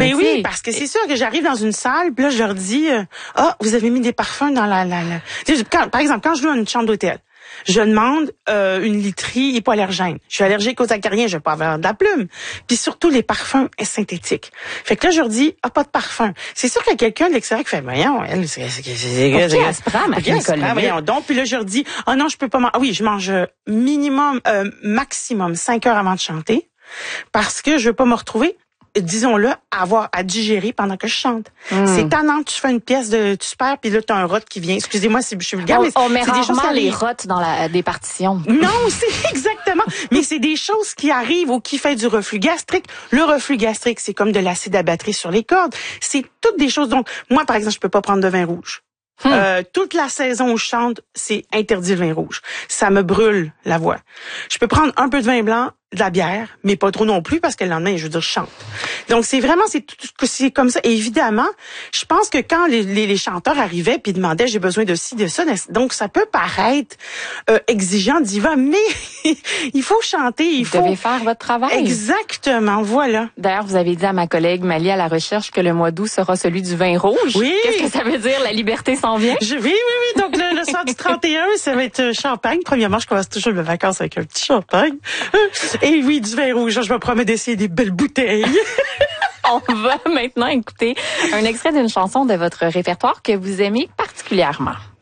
Mais oui, parce que c'est sûr que j'arrive dans une salle, puis là, je leur dis, vous avez mis des parfums dans la... Par exemple, quand je loue une chambre d'hôtel, je demande une literie hypoallergène. Je suis allergique aux acariens, je vais pas avoir de la plume. Puis surtout les parfums synthétiques. Fait que là, je leur dis, pas de parfum. C'est sûr qu'il y a quelqu'un de l'extérieur qui fait, voyons, elle, c'est elle se prend, Marie-Nicole. Voyons donc. Puis là, je leur dis, non, je peux pas manger. Ah oui, je mange maximum 5 heures avant de chanter. Parce que je veux pas me retrouver, disons-le, avoir à digérer pendant que je chante. C'est tannant, tu fais une pièce tu perds, puis là, t'as un rot qui vient. Excusez-moi si je suis vulgaire, mais on met c'est des choses qui les rots dans des partitions. Non, c'est exactement. Mais c'est des choses qui arrivent ou qui fait du reflux gastrique. Le reflux gastrique, c'est comme de l'acide à batterie sur les cordes. C'est toutes des choses. Donc, moi, par exemple, je peux pas prendre de vin rouge. Toute la saison où je chante, c'est interdit le vin rouge. Ça me brûle la voix. Je peux prendre un peu de vin blanc, de la bière, mais pas trop non plus parce que le lendemain, je veux dire, je chante. Donc c'est comme ça. Et évidemment, je pense que quand les chanteurs arrivaient puis demandaient j'ai besoin de ci, de ça, donc ça peut paraître exigeant diva, mais il faut chanter, vous devez faire votre travail. Exactement, voilà. D'ailleurs, vous avez dit à ma collègue Mali à la recherche que le mois d'août sera celui du vin rouge. Oui. Qu'est-ce que ça veut dire? La liberté s'en vient? Oui. Donc le soir du 31, ça va être champagne. Premièrement, je commence toujours mes vacances avec un petit champagne. Et oui, du vin rouge. Je me promets d'essayer des belles bouteilles. On va maintenant écouter un extrait d'une chanson de votre répertoire que vous aimez particulièrement.